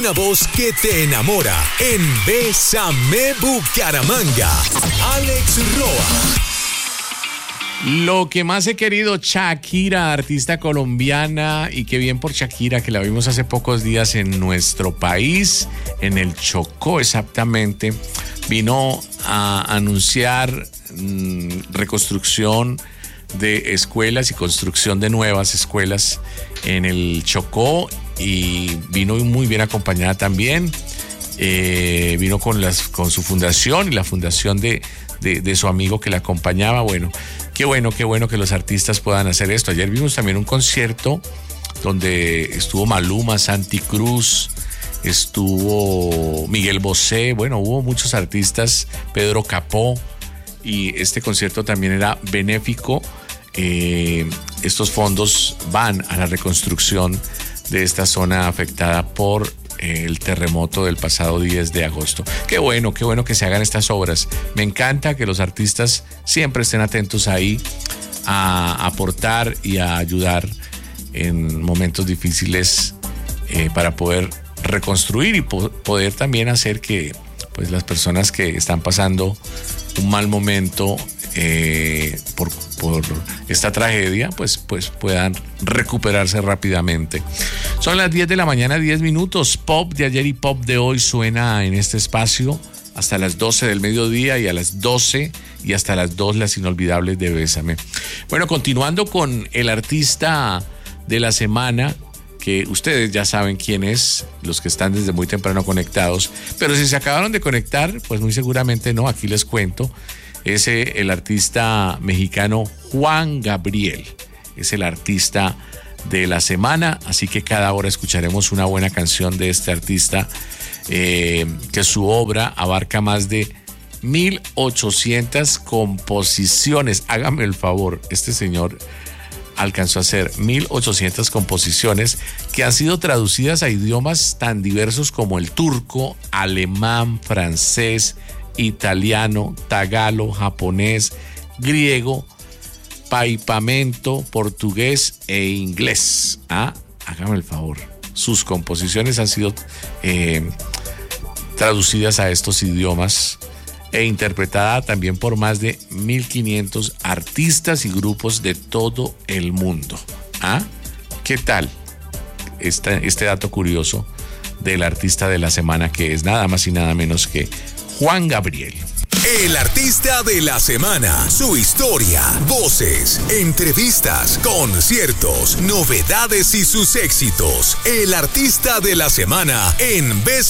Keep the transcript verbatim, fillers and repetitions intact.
una voz que te enamora en Bésame Bucaramanga. Alex Roa. Lo que más he querido, Shakira, artista colombiana, y qué bien por Shakira, que la vimos hace pocos días en nuestro país, en el Chocó exactamente. Vino a anunciar mmm, reconstrucción de escuelas y construcción de nuevas escuelas en el Chocó, y vino muy bien acompañada también. Eh, vino con, las, con su fundación y la fundación de, de, de su amigo que la acompañaba. Bueno, qué bueno, qué bueno que los artistas puedan hacer esto. Ayer vimos también un concierto donde estuvo Maluma, Santi Cruz, estuvo Miguel Bosé, bueno, hubo muchos artistas, Pedro Capó, y este concierto también era benéfico. Eh, estos fondos van a la reconstrucción de esta zona afectada por el terremoto del pasado diez de agosto. Qué bueno, qué bueno que se hagan estas obras. Me encanta que los artistas siempre estén atentos ahí a aportar y a ayudar en momentos difíciles eh, para poder reconstruir y po- poder también hacer que pues las personas que están pasando un mal momento eh, por, por esta tragedia pues, pues puedan recuperarse rápidamente. Son las diez de la mañana, diez minutos. Pop de ayer y pop de hoy suena en este espacio hasta las doce del mediodía, y a las doce y hasta las dos las inolvidables de Bésame. Bueno, continuando con el artista de la semana, que ustedes ya saben quién es, los que están desde muy temprano conectados, pero si se acabaron de conectar, pues muy seguramente no, aquí les cuento. Es el artista mexicano Juan Gabriel, es el artista de la semana, así que cada hora escucharemos una buena canción de este artista, eh, que su obra abarca más de mil ochocientas composiciones. Hágame el favor, este señor alcanzó a hacer mil ochocientas composiciones que han sido traducidas a idiomas tan diversos como el turco, alemán, francés, italiano, tagalo, japonés, griego, paipamento, portugués e inglés. Ah, hágame el favor. Sus composiciones han sido eh, traducidas a estos idiomas e interpretada también por más de mil quinientos artistas y grupos de todo el mundo. ¿Ah? ¿Qué tal este, este dato curioso del artista de la semana, que es nada más y nada menos que Juan Gabriel? El artista de la semana, su historia, voces, entrevistas, conciertos, novedades y sus éxitos. El artista de la semana en Bésame